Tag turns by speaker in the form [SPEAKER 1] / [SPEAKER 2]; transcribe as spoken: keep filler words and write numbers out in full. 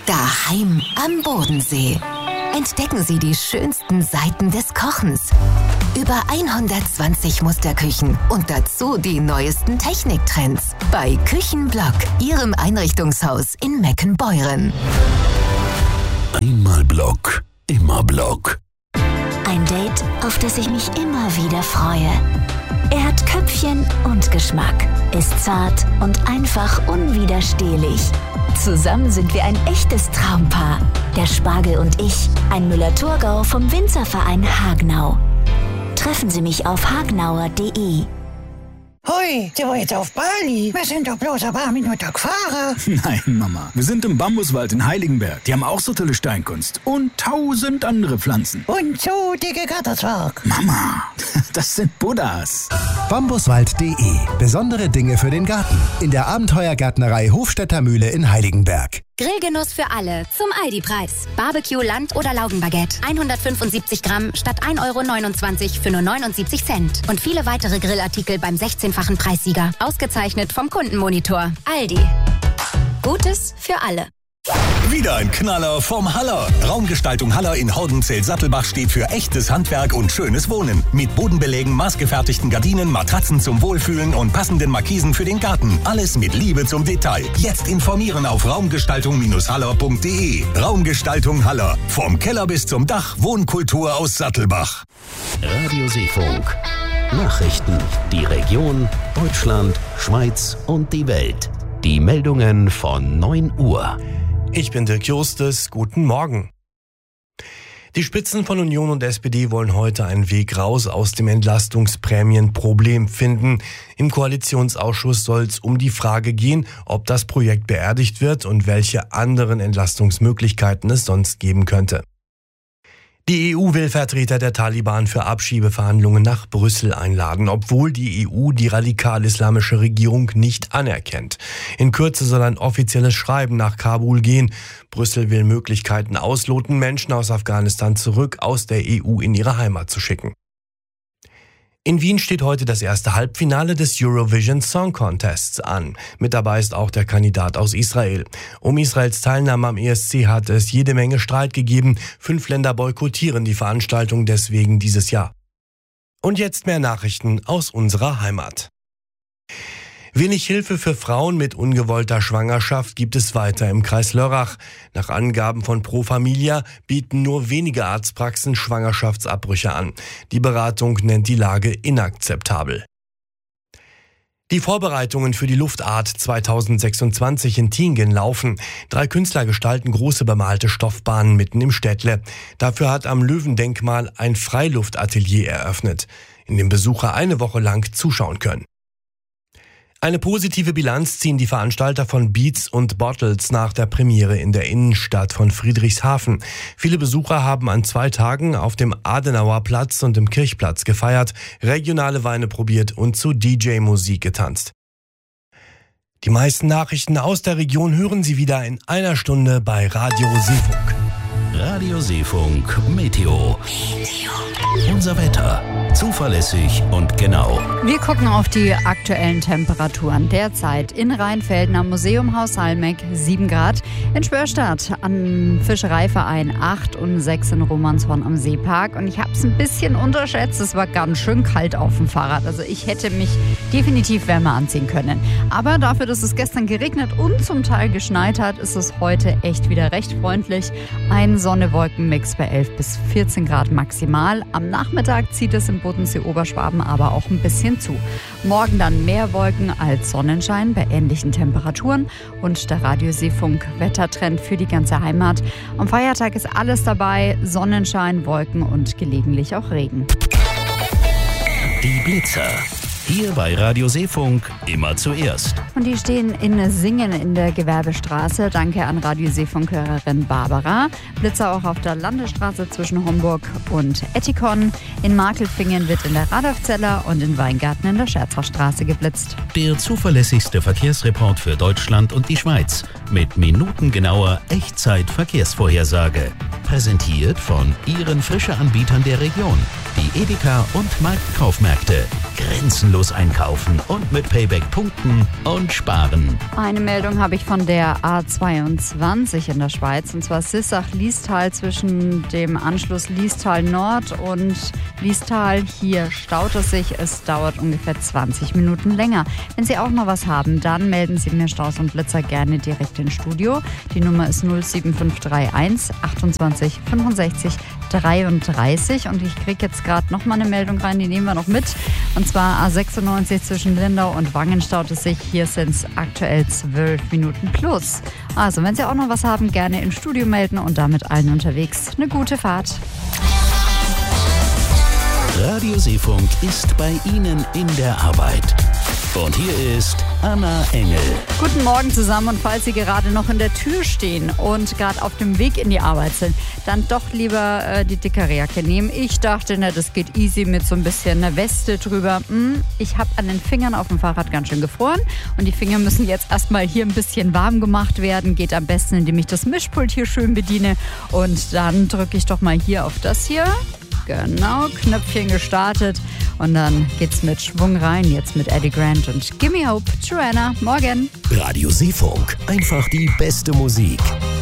[SPEAKER 1] Daheim am Bodensee. Entdecken Sie die schönsten Seiten des Kochens. Über hundertzwanzig Musterküchen und dazu die neuesten Techniktrends. Bei Küchenblock, Ihrem Einrichtungshaus in Meckenbeuren.
[SPEAKER 2] Einmal Block, immer Block.
[SPEAKER 3] Ein Date, auf das ich mich immer wieder freue. Er hat Köpfchen und Geschmack, ist zart und einfach unwiderstehlich. Zusammen sind wir ein echtes Traumpaar. Der Spargel und ich, ein Müller-Thurgau vom Winzerverein Hagenau. Treffen Sie mich auf hagenauer punkt de.
[SPEAKER 4] Hui, sind wir jetzt auf Bali? Wir sind doch bloß ein paar Minuten gefahren.
[SPEAKER 5] Nein, Mama. Wir sind im Bambuswald in Heiligenberg. Die haben auch so tolle Steinkunst. Und tausend andere Pflanzen.
[SPEAKER 4] Und so dicke Gatterzwerg.
[SPEAKER 5] Mama, das sind Buddhas.
[SPEAKER 6] bambuswald punkt de. Besondere Dinge für den Garten. In der Abenteuergärtnerei Hofstädter Mühle in Heiligenberg.
[SPEAKER 7] Grillgenuss für alle zum Aldi-Preis. Barbecue, Land- oder Laugenbaguette. hundertfünfundsiebzig Gramm statt ein Euro neunundzwanzig für nur neunundsiebzig Cent. Und viele weitere Grillartikel beim sechzehnfachen Preissieger. Ausgezeichnet vom Kundenmonitor. Aldi. Gutes für alle.
[SPEAKER 8] Wieder ein Knaller vom Haller. Raumgestaltung Haller in Horgenzell-Sattelbach steht für echtes Handwerk und schönes Wohnen. Mit Bodenbelägen, maßgefertigten Gardinen, Matratzen zum Wohlfühlen und passenden Markisen für den Garten. Alles mit Liebe zum Detail. Jetzt informieren auf raumgestaltung haller punkt de. Raumgestaltung Haller. Vom Keller bis zum Dach. Wohnkultur aus Sattelbach.
[SPEAKER 2] Radio Seefunk. Nachrichten. Die Region, Deutschland, Schweiz und die Welt. Die Meldungen von neun Uhr.
[SPEAKER 9] Ich bin Dirk Justus, guten Morgen. Die Spitzen von Union und S P D wollen heute einen Weg raus aus dem Entlastungsprämienproblem finden. Im Koalitionsausschuss soll es um die Frage gehen, ob das Projekt beerdigt wird und welche anderen Entlastungsmöglichkeiten es sonst geben könnte. Die E U will Vertreter der Taliban für Abschiebeverhandlungen nach Brüssel einladen, obwohl die E U die radikal-islamische Regierung nicht anerkennt. In Kürze soll ein offizielles Schreiben nach Kabul gehen. Brüssel will Möglichkeiten ausloten, Menschen aus Afghanistan zurück aus der E U in ihre Heimat zu schicken. In Wien steht heute das erste Halbfinale des Eurovision Song Contests an. Mit dabei ist auch der Kandidat aus Israel. Um Israels Teilnahme am E S C hat es jede Menge Streit gegeben. Fünf Länder boykottieren die Veranstaltung deswegen dieses Jahr. Und jetzt mehr Nachrichten aus unserer Heimat. Wenig Hilfe für Frauen mit ungewollter Schwangerschaft gibt es weiter im Kreis Lörrach. Nach Angaben von Pro Familia bieten nur wenige Arztpraxen Schwangerschaftsabbrüche an. Die Beratung nennt die Lage inakzeptabel. Die Vorbereitungen für die Luftart zweitausendsechsundzwanzig in Tiengen laufen. Drei Künstler gestalten große bemalte Stoffbahnen mitten im Städtle. Dafür hat am Löwendenkmal ein Freiluftatelier eröffnet, in dem Besucher eine Woche lang zuschauen können. Eine positive Bilanz ziehen die Veranstalter von Beats und Bottles nach der Premiere in der Innenstadt von Friedrichshafen. Viele Besucher haben an zwei Tagen auf dem Adenauerplatz und im Kirchplatz gefeiert, regionale Weine probiert und zu D J-Musik getanzt. Die meisten Nachrichten aus der Region hören Sie wieder in einer Stunde bei Radio Seefunk.
[SPEAKER 2] Radio Seefunk Meteo. Meteo. Unser Wetter. Zuverlässig und genau.
[SPEAKER 10] Wir gucken auf die aktuellen Temperaturen. Derzeit in Rheinfelden am Museumhaus Halmeck sieben Grad. In Spörstadt am Fischereiverein acht und sechs in Romanshorn am Seepark. Und ich habe es ein bisschen unterschätzt. Es war ganz schön kalt auf dem Fahrrad. Also ich hätte mich definitiv wärmer anziehen können. Aber dafür, dass es gestern geregnet und zum Teil geschneit hat, ist es heute echt wieder recht freundlich. Ein Sonne-Wolken-Mix bei elf bis vierzehn Grad maximal. Am Nachmittag zieht es im Bodensee-Oberschwaben aber auch ein bisschen zu. Morgen dann mehr Wolken als Sonnenschein bei ähnlichen Temperaturen und der Radio Seefunk Wettertrend für die ganze Heimat. Am Feiertag ist alles dabei, Sonnenschein, Wolken und gelegentlich auch Regen.
[SPEAKER 2] Die Blitzer. Hier bei Radio Seefunk immer zuerst.
[SPEAKER 10] Und die stehen in Singen in der Gewerbestraße. Danke an Radio Seefunk-Hörerin Barbara. Blitzer auch auf der Landesstraße zwischen Homburg und Ettikon. In Markelfingen wird in der Radolfzeller und in Weingarten in der Scherzerstraße geblitzt.
[SPEAKER 2] Der zuverlässigste Verkehrsreport für Deutschland und die Schweiz. Mit minutengenauer Echtzeit-Verkehrsvorhersage. präsentiert von Ihren Frische-Anbietern der Region. Die Edeka und Marktkaufmärkte. Grenzenlos einkaufen und mit Payback punkten und sparen.
[SPEAKER 10] Eine Meldung habe ich von der A zweiundzwanzig in der Schweiz, und zwar Sissach-Liestal zwischen dem Anschluss Liestal Nord und Liestal. Hier staut es sich, es dauert ungefähr zwanzig Minuten länger. Wenn Sie auch noch was haben, dann melden Sie mir Staus und Blitzer gerne direkt ins Studio. Die Nummer ist null sieben fünf drei eins achtundzwanzig fünfundsechzig dreiunddreißig und ich kriege jetzt gerade noch mal eine Meldung rein, die nehmen wir noch mit. Und zwar A sechsundneunzig zwischen Lindau und Wangen staut es sich. Hier sind es aktuell zwölf Minuten plus. Also, wenn Sie auch noch was haben, gerne ins Studio melden und damit allen unterwegs eine gute Fahrt.
[SPEAKER 2] Radio Seefunk ist bei Ihnen in der Arbeit. Und hier ist Anna Engel.
[SPEAKER 10] Guten Morgen zusammen, und falls Sie gerade noch in der Tür stehen und gerade auf dem Weg in die Arbeit sind, dann doch lieber äh, die dickere Jacke nehmen. Ich dachte, na, das geht easy mit so ein bisschen einer Weste drüber. Hm, ich habe an den Fingern auf dem Fahrrad ganz schön gefroren und die Finger müssen jetzt erstmal hier ein bisschen warm gemacht werden. Geht am besten, indem ich das Mischpult hier schön bediene, und dann drücke ich doch mal hier auf das hier. Genau, Knöpfchen gestartet und dann geht's mit Schwung rein, jetzt mit Eddie Grant und Gimme Hope, Joanna. Morgen.
[SPEAKER 2] Radio Seefunk, einfach die beste Musik.